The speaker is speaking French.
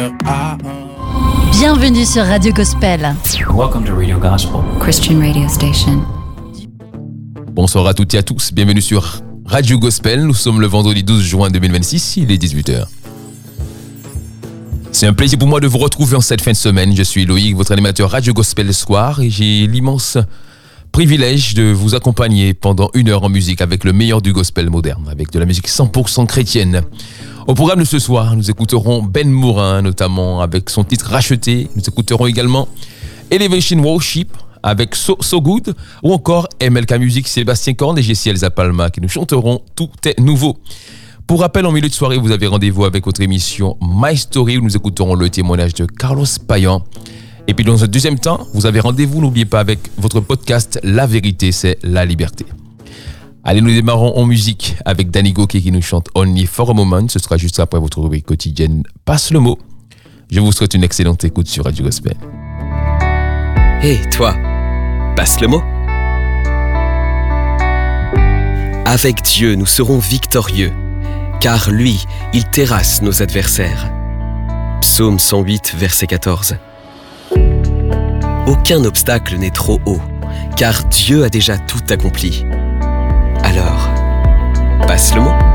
Bienvenue sur Radio Gospel. Welcome to Radio Gospel, Christian radio station. Bonsoir à toutes et à tous, bienvenue sur Radio Gospel. Nous sommes le vendredi 12 juin 2026, il est 18h. C'est un plaisir pour moi de vous retrouver en cette fin de semaine. Je suis Loïc, votre animateur Radio Gospel le soir, et j'ai l'immense privilège de vous accompagner pendant 1 heure en musique avec le meilleur du gospel moderne, avec de la musique 100% chrétienne. Au programme de ce soir, nous écouterons Ben Mourin, notamment avec son titre Racheté. Nous écouterons également Elevation Worship avec So Good, ou encore MLK Music, Sébastien Korn et Jessie Elsa Palma qui nous chanteront Tout est nouveau. Pour rappel, en milieu de soirée, vous avez rendez-vous avec votre émission My Story où nous écouterons le témoignage de Carlos Payan. Et puis dans un deuxième temps, vous avez rendez-vous, n'oubliez pas, avec votre podcast La Vérité, c'est la liberté. Allez, nous démarrons en musique avec Danny Gokey qui nous chante Only for a Moment. Ce sera juste après votre rubrique quotidienne Passe le mot. Je vous souhaite une excellente écoute sur Radio Gospel. Hé, toi, passe le mot. Avec Dieu, nous serons victorieux, car lui, il terrasse nos adversaires. Psaume 108, verset 14. Aucun obstacle n'est trop haut, car Dieu a déjà tout accompli. Alors, passe le mot.